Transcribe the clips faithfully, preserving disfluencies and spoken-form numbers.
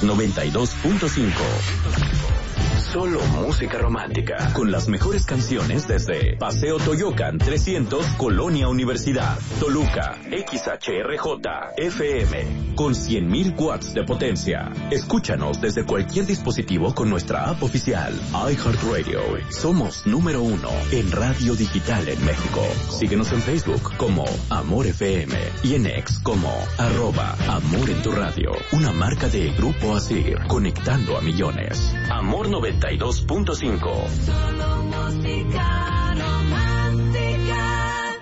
noventa y dos punto cinco. Solo música romántica, con las mejores canciones desde Paseo Toyocan trescientos, Colonia Universidad, Toluca, X H R J, F M, con cien mil watts de potencia. Escúchanos desde cualquier dispositivo con nuestra app oficial, iHeartRadio. Somos número uno en radio digital en México. Síguenos en Facebook como Amor F M y en X como arroba Amor en tu Radio. Una marca de Grupo Asir, conectando a millones. Amor noventa y dos punto cinco. Solo música romántica.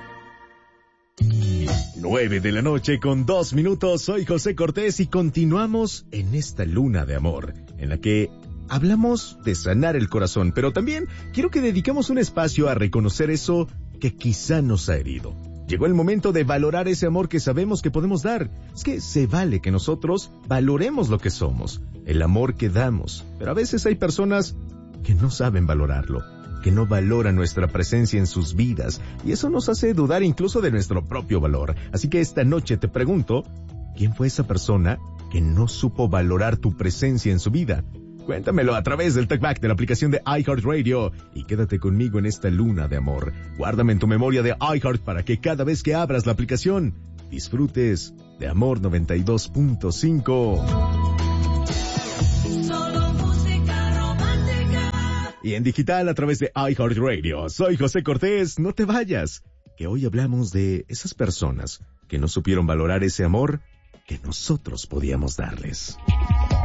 Nueve de la noche con dos minutos. Soy José Cortés y continuamos en esta luna de amor, en la que hablamos de sanar el corazón, pero también quiero que dediquemos un espacio a reconocer eso que quizá nos ha herido. Llegó el momento de valorar ese amor que sabemos que podemos dar. Es que se vale que nosotros valoremos lo que somos, el amor que damos. Pero a veces hay personas que no saben valorarlo, que no valoran nuestra presencia en sus vidas, y eso nos hace dudar incluso de nuestro propio valor. Así que esta noche te pregunto, ¿quién fue esa persona que no supo valorar tu presencia en su vida? Cuéntamelo a través del talkback de la aplicación de iHeartRadio y quédate conmigo en esta luna de amor. Guárdame en tu memoria de iHeart para que cada vez que abras la aplicación disfrutes de Amor noventa y dos punto cinco. Solo música romántica. Y en digital a través de iHeartRadio. Soy José Cortés, no te vayas, que hoy hablamos de esas personas que no supieron valorar ese amor que nosotros podíamos darles.